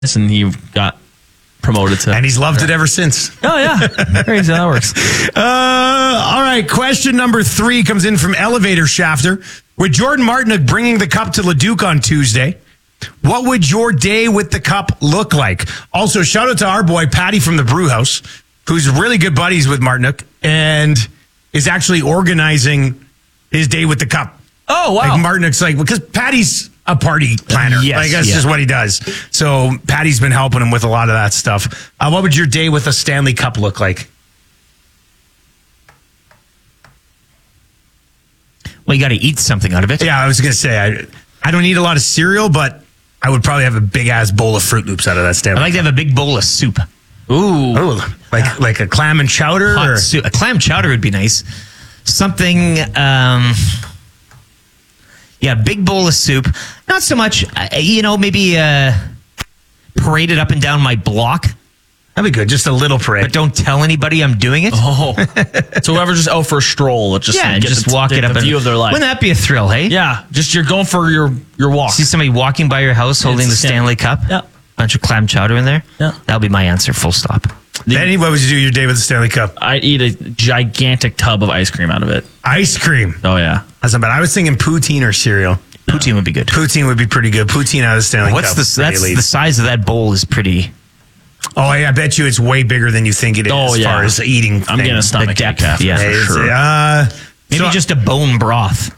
and he got promoted to. And he's loved it ever since. Oh, yeah. Crazy how that works. All right. Question number 3 comes in from Elevator Shafter. With Jordan Martinook bringing the cup to Leduc on Tuesday, what would your day with the cup look like? Also, shout out to our boy, Patty from the Brew House, who's really good buddies with Martinook and is actually organizing his day with the cup. Oh, wow. Like Martinook's like, because Patty's a party planner. Yes, like that's just what he does. So Patty's been helping him with a lot of that stuff. What would your day with a Stanley Cup look like? Well, you got to eat something out of it. Yeah, I was going to say, I don't eat a lot of cereal, but I would probably have a big-ass bowl of Fruit Loops out of that Stanley I'd like to have a big bowl of soup. Ooh. Oh, like a clam and chowder? Hot Or? soup. A clam chowder would be nice. Something, big bowl of soup. Not so much, maybe parade it up and down my block. That'd be good. Just a little parade. But don't tell anybody I'm doing it. Oh. So whoever's just out for a stroll, let's just walk it up. the view of their life. Wouldn't that be a thrill, hey? Yeah. Just you're going for your walk. See somebody walking by your house holding the Stanley Cup? Yeah. Bunch of clam chowder in there? Yeah. That'll be my answer, full stop. Benny, what would you do your day with the Stanley Cup? I'd eat a gigantic tub of ice cream out of it. Ice cream. Oh, yeah. That's not bad. I was thinking poutine or cereal. Poutine would be good. Poutine would be pretty good. Poutine out of the Stanley Cup. That's the size of that bowl is pretty. Oh, I bet you it's way bigger than you think it is as far as eating. I'm getting a stomach The depth, ache yeah, for sure. Maybe just a bone broth.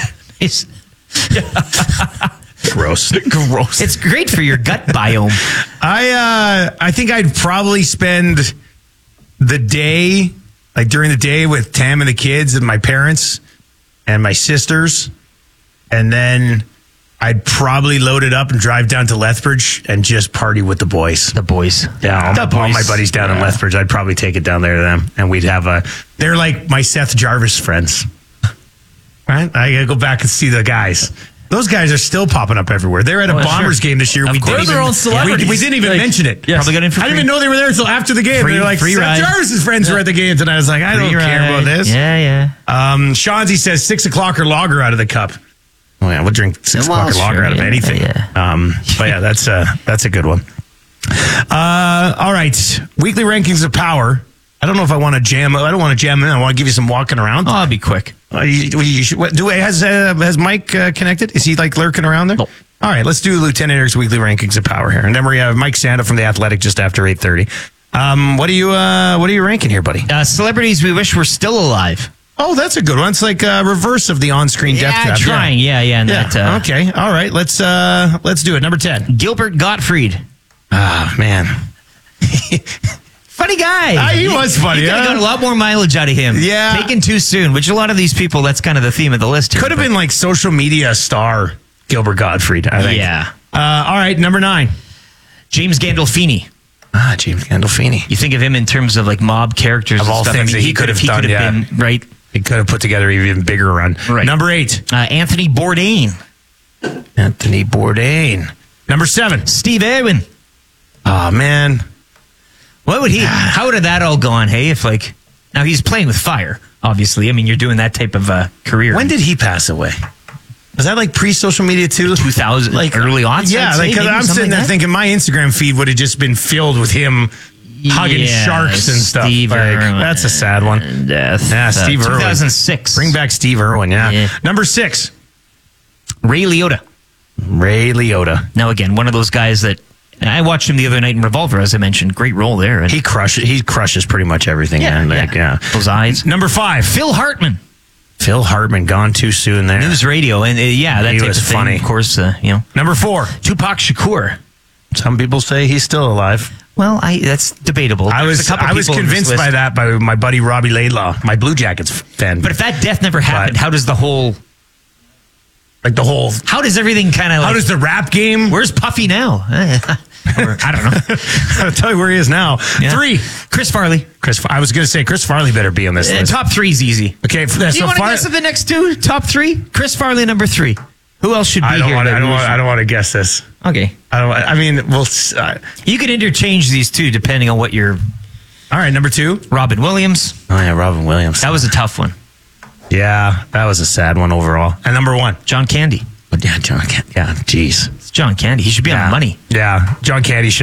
Gross. Gross. It's great for your gut biome. I think I'd probably spend the day, like during the day, with Tam and the kids and my parents and my sisters, and then I'd probably load it up and drive down to Lethbridge and just party with the boys. The boys. Yeah, all my buddies down in Lethbridge. I'd probably take it down there to them, and we'd have they're like my Seth Jarvis friends. Right? I gotta go back and see the guys. Those guys are still popping up everywhere. They're at a Bombers game this year. They're their own celebrities. We didn't even mention it. Yes. Probably got in for I didn't even know they were there until after the game. They're like, free Seth ride. Jarvis's friends were at the game tonight. I was like, I don't care about this. Yeah. Shawnsy says 6 o'clock or lager out of the cup. Oh yeah, we'll drink 6 o'clock or lager out of anything. Yeah. But yeah, that's a good one. All right, weekly rankings of power. I don't know if I want to jam. I don't want to jam in. I want to give you some walking around. Oh, I'll be quick. Has Mike connected? Is he like lurking around there? Nope. All right, let's do Lieutenant Eric's weekly rankings of power here, and then we have Mike Sanda from the Athletic just after 8:30. What are you ranking here, buddy? Celebrities we wish were still alive. Oh, that's a good one. It's like a reverse of the on-screen death trap. Trying. Yeah. And that, okay. All right. Let's do it. Number 10. Gilbert Gottfried. Ah, man. Funny guy. He was funny. You could have got a lot more mileage out of him. Yeah. Taken too soon, which a lot of these people, that's kind of the theme of the list here. Could have been like social media star Gilbert Gottfried, I think. Yeah. All right. Number 9. James Gandolfini. James Gandolfini. You think of him in terms of like mob characters Of and all stuff. things that he could have done, been, right? He could have put together an even bigger run. Right. Number 8. Anthony Bourdain. Anthony Bourdain. Number 7. Steve Irwin. Oh, man. What would how would have that all gone, hey? If like, now he's playing with fire, obviously. I mean, you're doing that type of career. When did he pass away? Was that like pre-social media too? 2000, like early aughts? Yeah, because I'm sitting there thinking my Instagram feed would have just been filled with him hugging sharks and stuff. Steve Irwin. That's a sad one. Death. Yeah, Steve Irwin. 2006. Bring back Steve Irwin, yeah. Number 6. Ray Liotta. Ray Liotta. Now, again, one of those guys that I watched him the other night in Revolver, as I mentioned. Great role there. And He crushes pretty much everything. Yeah. Those eyes. Number 5. Phil Hartman. Phil Hartman, gone too soon there. News radio. And that He type was of thing, funny. Of course, Number 4. Tupac Shakur. Some people say he's still alive. Well, that's debatable. I was convinced by that by my buddy Robbie Laidlaw, my Blue Jackets fan. But if that death never happened, how does how does everything kind of how does the rap game? Where's Puffy now? I don't know. I'll tell you where he is now. Yeah. 3. Chris Farley. I was going to say Chris Farley better be on this list. Top 3 is easy. Okay, Do you want to guess at the next 2? Top 3? Chris Farley, number 3. Who else should be here? I don't want to guess this. Okay. You could interchange these two depending on what you're. All right, number 2. Robin Williams. Oh, yeah, Robin Williams. That was a tough one. Yeah, that was a sad one overall. And number 1. John Candy. Yeah, John Candy. Yeah, jeez. John Candy. He should be on the money. Yeah, John Candy should